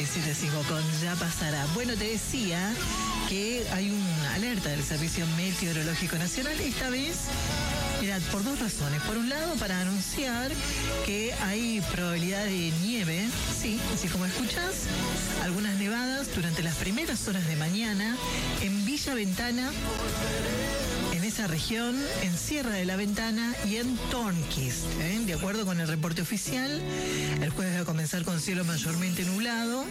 sigo con Ya Pasará. Bueno, te decía que hay una alerta del Servicio Meteorológico Nacional. Esta vez era por dos razones. Por un lado, para anunciar que hay probabilidad de nieve, sí, así como escuchás, algunas nevadas durante las primeras horas de mañana en Villa Ventana, en esa región, en Sierra de la Ventana y en Tornquist. De acuerdo con el reporte oficial, el jueves va a comenzar con cielo mayormente nublado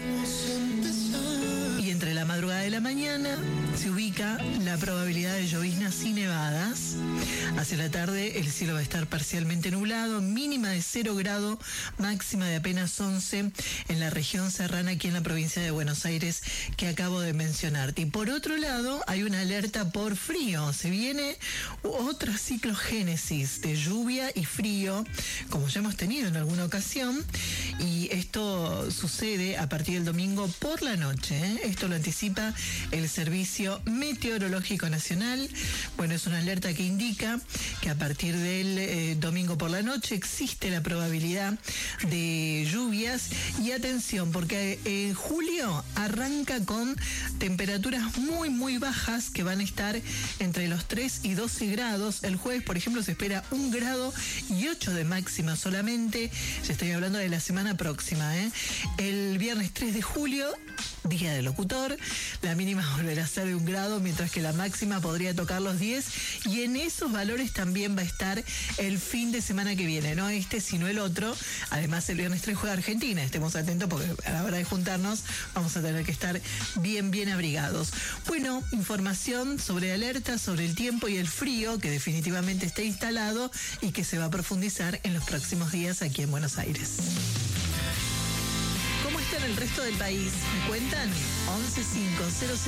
y entre la madrugada de la mañana se ubica la probabilidad de lloviznas y nevadas. Hacia la tarde el cielo va a estar parcialmente nublado, mínima de 0 grado, máxima de apenas 11 en la región serrana aquí en la provincia de Buenos Aires que acabo de mencionarte. Y por otro lado hay una alerta por frío. Se viene otra ciclogénesis de lluvia y frío, como ya hemos tenido en alguna ocasión, y esto sucede a partir del domingo por la noche. Esto lo anticipa el Servicio Meteorológico Nacional. Bueno, es una alerta que indica que a partir del domingo por la noche existe la probabilidad de lluvias. Y atención, porque en julio arranca con temperaturas muy bajas que van a estar entre los 3 y 12 grados. El jueves, por ejemplo, se espera 1 grado y 8 de máxima solamente. Ya estoy hablando de la semana próxima. El viernes 3 de julio, día del locutor, la mínima volverá a ser de 1 grado, mientras que la máxima podría tocar los 10, y en esos valores también va a estar el fin de semana que viene, no este sino el otro. Además, el viernes 3 juega Argentina, estemos atentos porque a la hora de juntarnos vamos a tener que estar bien abrigados. Bueno, información sobre alertas, sobre el tiempo y el frío que definitivamente está instalado y que se va a profundizar en los próximos días aquí en Buenos Aires. ¿Cómo está en el resto del país? ¿Me cuentan? 11 5 0